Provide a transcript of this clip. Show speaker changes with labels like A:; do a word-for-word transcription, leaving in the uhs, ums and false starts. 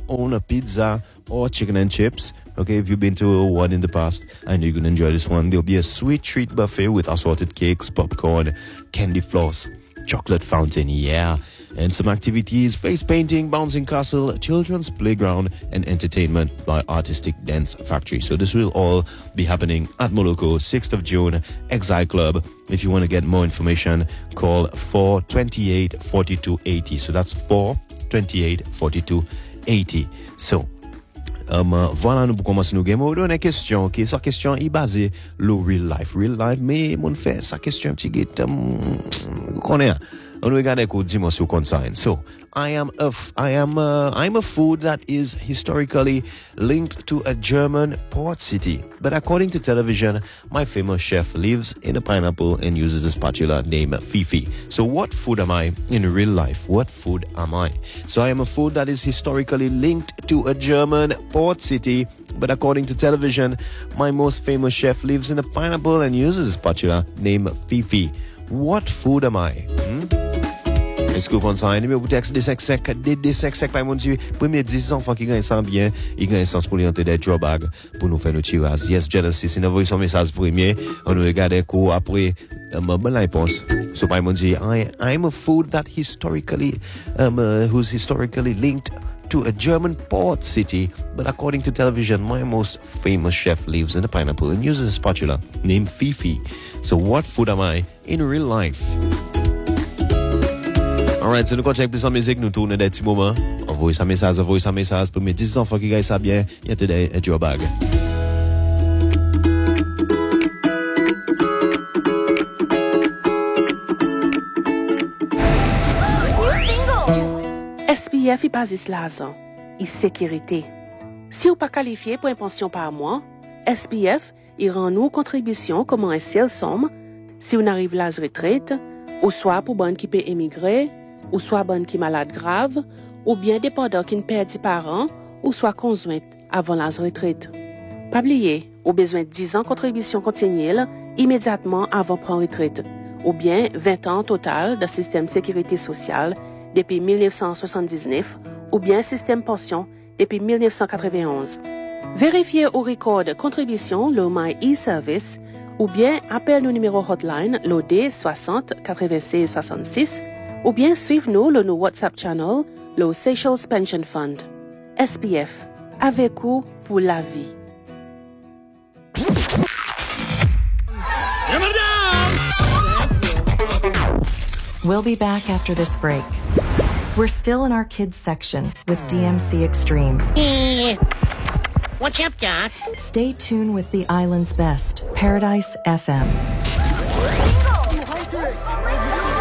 A: own pizza or chicken and chips. Okay, if you've been to one in the past, I know you're going to enjoy this one. There'll be a sweet treat buffet with assorted cakes, popcorn, candy floss, chocolate fountain, yeah. And some activities, face painting, bouncing castle, children's playground, and entertainment by Artistic Dance Factory. So this will all be happening at Moloko, sixth of June, Exile Club. If you want to get more information, call four two eight, four two eight zero. So that's four two eight, four two eight zero. So, Um, uh, voilà, nous pour commencer nous game. On donne une question, ok? Sa question est basée le real life. Real life, mais mon fait, sa question un petit guet, um, connaît. On regarde quoi dimension concerne. So, I am a, f- I am a, I'm a food that is historically linked to a German port city. But according to television, my famous chef lives in a pineapple and uses a spatula named Fifi. So what food am I in real life? What food am I? So I am a food that is historically linked to a German port city. But according to television, my most famous chef lives in a pineapple and uses a spatula named Fifi. What food am I? Hmm? Est-ce que vous pensez numéro pour texte des sec sec des des sec sec par mon Dieu premier dix enfants qui gagnent ça bien ils gagnent sens pour entrer des job bag pour nous faire nos tirages. Yes Genesis c'est envoyer son message premier on nous regarde quoi après ma bonne réponse. So par mon Dieu I I'm a food that historically um uh, who's historically linked to a German port city, but according to television, my most famous chef lives in a pineapple and uses a spatula named Fifi. So what food am I in real life? Alright, so nous continuons plus en musique, nous tournons des petits moments. Envoyez sa message, envoyez sa message. Pour mes dix enfants qui gagnent ça bien, il y a today a job bag.
B: S P F est basé sur l'argent et sécurité. Si vous pas qualifié pour une pension par mois, S P F il rend nous contribution comme un seul somme si on arrive à la retraite, ou soit pour bonne qui peut émigrer, ou soit bonne qui malade grave, ou bien dépendant qui ne perd des parents, ou soit conjointe avant la retraite. Pas oublier, au besoin de dix ans contribution continuelle immédiatement avant prendre retraite, ou bien vingt ans total de système de sécurité sociale depuis dix-neuf cent soixante-dix-neuf, ou bien système pension depuis dix-neuf cent quatre-vingt-onze. Vérifiez au record de contribution le My e-Service, ou bien appelle le numéro hotline l'O D soixante quatre-vingt-seize soixante-six, ou bien suivez-nous le nous WhatsApp channel, le Seychelles Pension Fund. S P F, avec vous pour la vie.
C: We'll be back after this break. We're still in our kids section with D M C Extreme.
D: What's up, Doc?
C: Stay tuned with the island's best, Paradise F M.